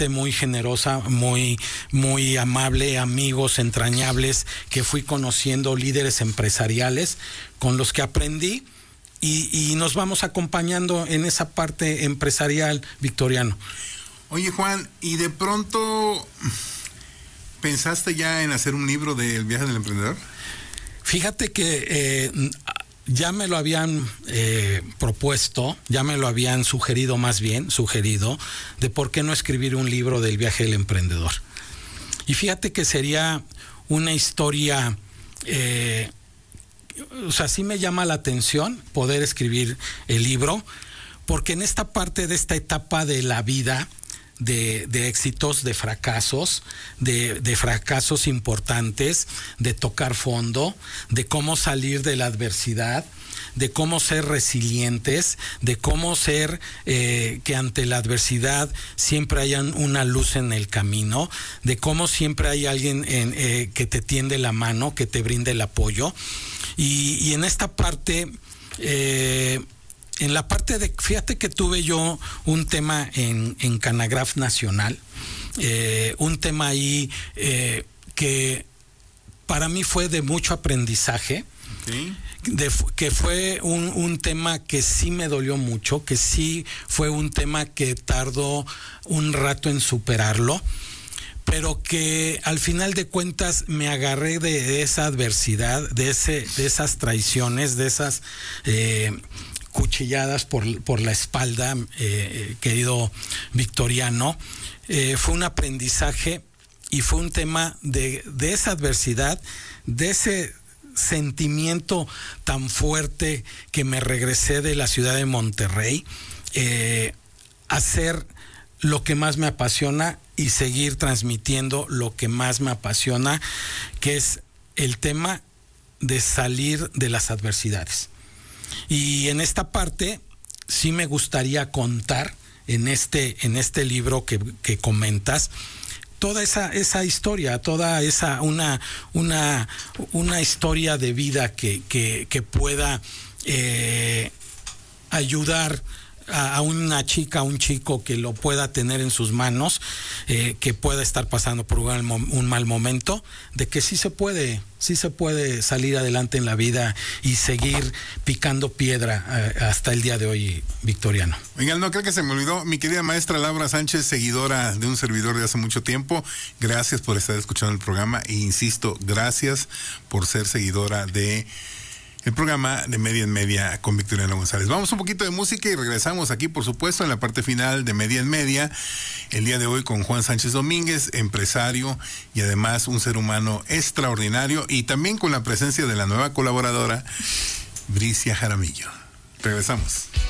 gente muy generosa, muy, muy amable, amigos entrañables que fui conociendo, líderes empresariales con los que aprendí y nos vamos acompañando en esa parte empresarial, Victoriano. Oye, Juan, y de pronto, ¿pensaste ya en hacer un libro del viaje del emprendedor? Fíjate que ya me lo habían propuesto, ya me lo habían sugerido de por qué no escribir un libro del viaje del emprendedor. Y fíjate que sería una historia, o sea, sí me llama la atención poder escribir el libro, porque en esta parte de esta etapa de la vida, de éxitos, de fracasos importantes, de tocar fondo, de cómo salir de la adversidad, de cómo ser resilientes, de cómo ser que ante la adversidad siempre haya una luz en el camino, de cómo siempre hay alguien que te tiende la mano, que te brinde el apoyo. Y en esta parte... en la parte de, fíjate que tuve yo un tema en Canagraph Nacional, un tema ahí que para mí fue de mucho aprendizaje, okay. Que fue un tema que sí me dolió mucho, que sí fue un tema que tardó un rato en superarlo, pero que al final de cuentas me agarré de esa adversidad, de esas traiciones, de esas... cuchilladas por la espalda, querido Victoriano. Fue un aprendizaje y fue un tema de esa adversidad, de ese sentimiento tan fuerte que me regresé de la ciudad de Monterrey, hacer lo que más me apasiona y seguir transmitiendo lo que más me apasiona, que es el tema de salir de las adversidades. Y en esta parte sí me gustaría contar en este libro que comentas toda esa historia, toda esa una historia de vida que pueda ayudar a una chica, a un chico que lo pueda tener en sus manos, que pueda estar pasando por un mal momento, de que sí se puede salir adelante en la vida y seguir picando piedra hasta el día de hoy, Victoriano. Oigan, no creo que se me olvidó, mi querida maestra Laura Sánchez, seguidora de un servidor de hace mucho tiempo, gracias por estar escuchando el programa e insisto, gracias por ser seguidora de el programa de Media en Media con Victoriano González. Vamos un poquito de música y regresamos aquí, por supuesto, en la parte final de Media en Media, el día de hoy con Juan Sánchez Domínguez, empresario y además un ser humano extraordinario, y también con la presencia de la nueva colaboradora, Bricia Jaramillo. Regresamos.